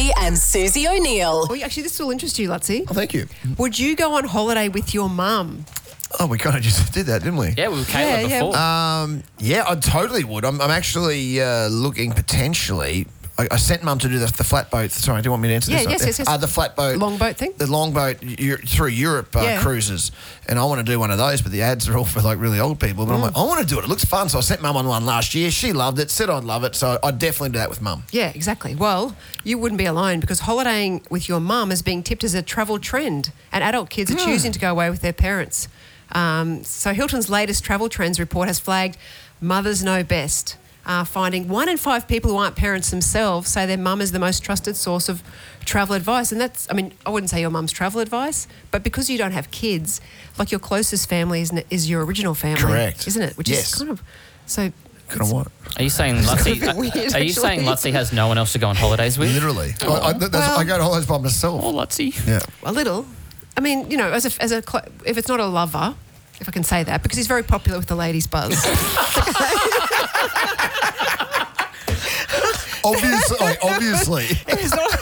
Lutzi and Susie O'Neill. Well, actually, this will interest you, Lutzi. Oh, thank you. Would you go on holiday with your mum? Oh, we kind of just did that, didn't we? Yeah, we were Kayla before. Yeah, I totally would. I'm actually looking potentially. I sent Mum to do the flatboat. Sorry, do you want me to answer this? Yes. The flatboat. Longboat thing? The longboat through Europe cruises. And I want to do one of those, but the ads are all for like really old people. But I'm like, I want to do it. It looks fun. So I sent Mum on one last year. She loved it, said I'd love it. So I'd definitely do that with Mum. Yeah, exactly. Well, you wouldn't be alone because holidaying with your mum is being tipped as a travel trend and adult kids are choosing to go away with their parents. So Hilton's latest travel trends report has flagged mothers know best, finding 1 in 5 people who aren't parents themselves say their mum is the most trusted source of travel advice. And that's, I mean, I wouldn't say your mum's travel advice, but because you don't have kids, like your closest family is your original family. Correct. Isn't it? Which is kind of, so... Kind of what? Are you saying Lutzi has no one else to go on holidays with? Literally. I go to holidays by myself. Oh, Lutzi. Yeah. A little. I mean, you know, if it's not a lover, if I can say that, because he's very popular with the ladies' buzz. Obviously. If it's not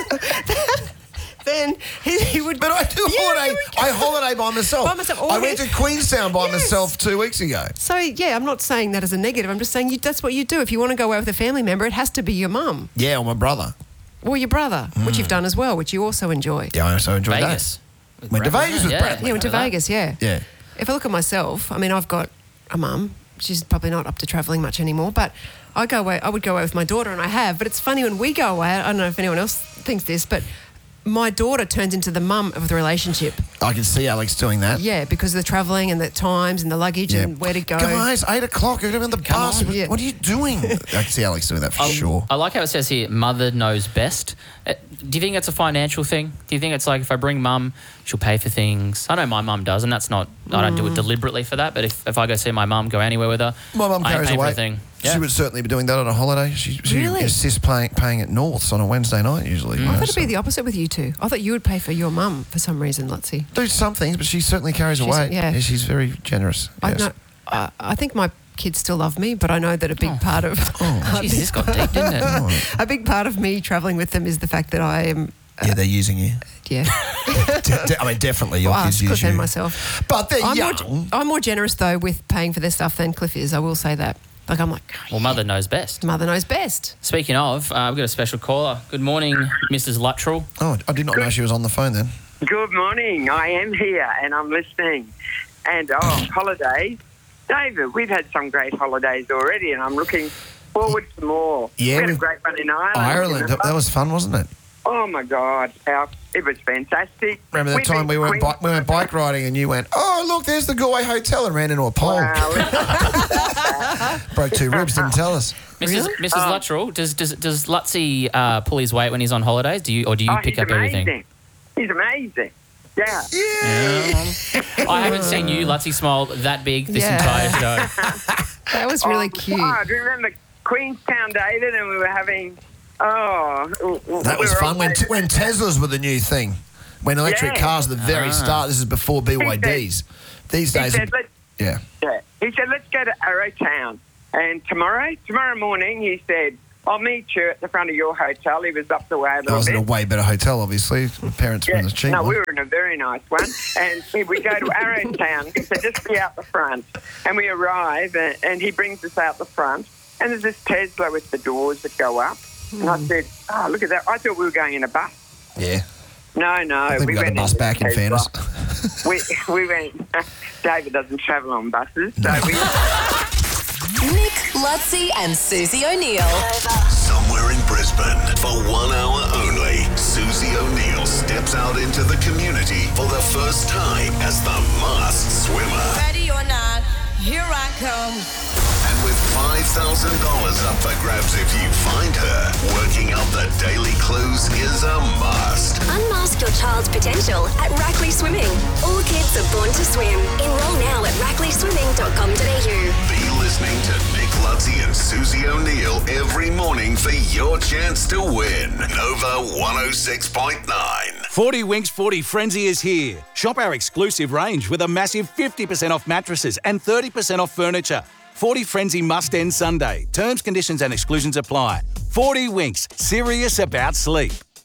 then he would... But I do holiday. I holiday by myself. By myself. I went to Queenstown by myself 2 weeks ago. So, yeah, I'm not saying that as a negative. I'm just saying that's what you do. If you want to go away with a family member, it has to be your mum. Yeah, or my brother. Or your brother, which you've done as well, which you also enjoy. Yeah, I also enjoyed Vegas. that. Went to Vegas with Bradley. Yeah, went to Vegas, yeah. Yeah. If I look at myself, I mean, I've got a mum. She's probably not up to travelling much anymore, but I would go away with my daughter, and I have. But it's funny when we go away, I don't know if anyone else thinks this, but my daughter turns into the mum of the relationship. I can see Alex doing that. Yeah, because of the travelling and the times and the luggage and where to go. Guys, 8 o'clock, you're going to be on the bus. Yeah. What are you doing? I can see Alex doing that for sure. I like how it says here, mother knows best. Do you think it's a financial thing? Do you think it's like if I bring mum, she'll pay for things? I know my mum does, and that's not, I don't do it deliberately for that, but if I go see my mum, go anywhere with her, My mum carries I pay for away. everything. Yeah. She would certainly be doing that on a holiday. She Really? assists paying at Norths on a Wednesday night usually. I thought it'd be the opposite with you two. I thought you would pay for your mum for some reason, Lutzi. Do some things, but she certainly carries away. Yeah. She's very generous. Yes. I think my kids still love me, but I know that a big part of... Jeez, this got deep, didn't it? A big part of me travelling with them is the fact that I am... Yeah, they're using you. Yeah. I mean, definitely your kids use you. and myself. But they're young. I'm more generous, though, with paying for their stuff than Cliff is. I will say that. Like, I'm like... Well, mother knows best. Mother knows best. Speaking of, we've got a special caller. Good morning, Mrs. Luttrell. Oh, I did not know she was on the phone then. Good morning. I am here and I'm listening. And, holidays. David, we've had some great holidays already and I'm looking forward to more. Yeah, we had a great one in Ireland. Ireland, that was fun, wasn't it? Oh, my God. It was fantastic. Remember that time we went bike riding and you went, oh, look, there's the Galway Hotel, and ran into a pole. Wow. Broke 2 ribs, didn't tell us. Mrs. Luttrell, does Lutzi pull his weight when he's on holidays? Do you pick up everything? He's amazing. Yeah. I haven't seen you, Lutzi, smile that big this entire show. That was really cute. God, do you remember Queenstown, David, and we were having... that was fun when Teslas were the new thing. When electric cars at the very start, this is before BYDs. These days... He said, He said, let's go to Arrowtown. And tomorrow morning, he said, I'll meet you at the front of your hotel. He was up the way a little bit. I was in a way better hotel, obviously. My parents were in the cheap one. No, we were in a very nice one. And we go to Arrowtown. He said, just be out the front. And we arrive, and he brings us out the front. And there's this Tesla with the doors that go up. And I said, oh, look at that. I thought we were going in a bus. Yeah. No. I think we got the bus back, in fairness. we went... David doesn't travel on buses, so we... Nick, Lutzi and Susie O'Neill. Somewhere in Brisbane, for 1 hour only, Susie O'Neill steps out into the community for the first time as the masked swimmer. Ready or not, here I come. And with $5,000 up for grabs if you find her, working out the daily clues is a must. Unmask your child's potential at Rackley Swimming. All kids are born to swim. Enroll now at rackleyswimming.com.au. Be listening to Nick Lutzi and Susie O'Neill every morning for your chance to win. Nova 106.9. 40 Winks 40 Frenzy is here. Shop our exclusive range with a massive 50% off mattresses and 30% off furniture. 40 Frenzy must end Sunday. Terms, conditions and exclusions apply. 40 Winks, serious about sleep.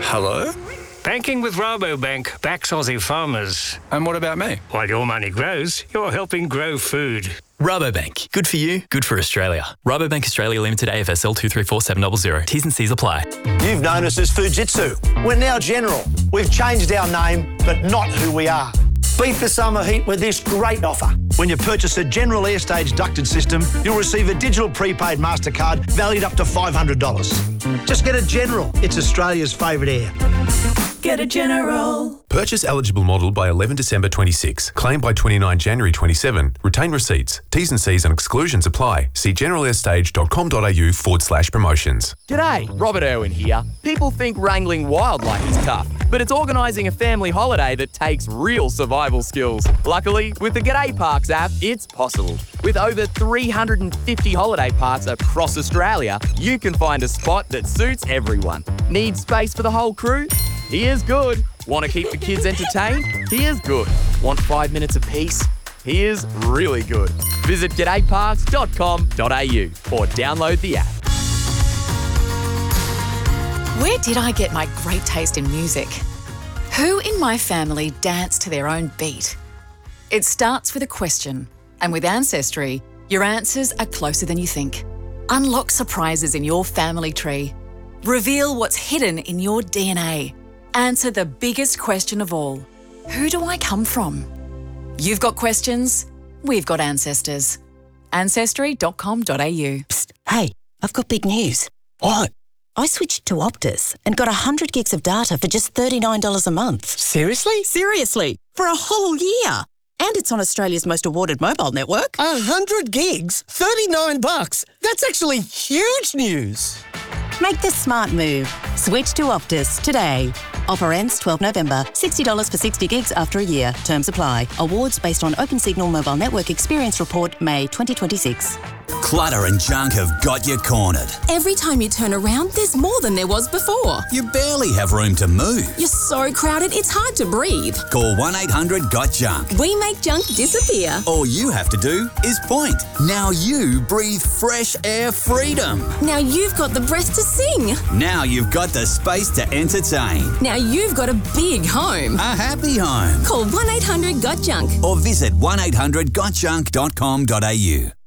Hello? Banking with Rabobank backs Aussie farmers. And what about me? While your money grows, you're helping grow food. Rabobank. Good for you, good for Australia. Rabobank Australia Limited AFSL 234700. T's and C's apply. You've known us as Fujitsu. We're now General. We've changed our name, but not who we are. Beat the summer heat with this great offer. When you purchase a General Airstage ducted system, you'll receive a digital prepaid MasterCard valued up to $500. Just get a General. It's Australia's favourite air. Get a General. Purchase eligible model by 11 December 26. Claim by 29 January 27. Retain receipts. T's and C's and exclusions apply. See generalairstage.com.au/promotions. G'day, Robert Irwin here. People think wrangling wildlife is tough, but it's organising a family holiday that takes real survival skills. Luckily, with the G'day Parks app, it's possible. With over 350 holiday parks across Australia, you can find a spot that suits everyone. Need space for the whole crew? Here's good. Want to keep the kids entertained? Here's good. Want 5 minutes of peace? Here's really good. Visit g'dayparks.com.au or download the app. Where did I get my great taste in music? Who in my family dance to their own beat? It starts with a question, and with Ancestry, your answers are closer than you think. Unlock surprises in your family tree. Reveal what's hidden in your DNA. Answer the biggest question of all. Who do I come from? You've got questions, we've got ancestors. Ancestry.com.au. Psst, hey, I've got big news. What? I switched to Optus and got 100 gigs of data for just $39 a month. Seriously? Seriously, for a whole year. And it's on Australia's most awarded mobile network. 100 gigs? $39? That's actually huge news. Make the smart move. Switch to Optus today. Offer ends 12 November. $60 for 60 gigs after a year. Terms apply. Awards based on OpenSignal Mobile Network Experience Report, May 2026. Clutter and junk have got you cornered. Every time you turn around, there's more than there was before. You barely have room to move. You're so crowded, it's hard to breathe. Call 1-800-GOT-JUNK. We make junk disappear. All you have to do is point. Now you breathe fresh air freedom. Now you've got the breath to sing. Now you've got the space to entertain. Now you've got a big home. A happy home. Call 1-800-GOT-JUNK. Or visit 1-800-GOTJUNK.com.au.